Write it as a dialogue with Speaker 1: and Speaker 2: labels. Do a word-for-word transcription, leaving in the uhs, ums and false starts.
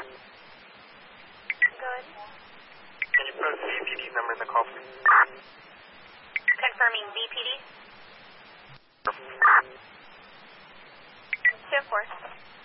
Speaker 1: Good.
Speaker 2: Can you put a V P D number in the call, please?
Speaker 1: Confirming V P D. two four.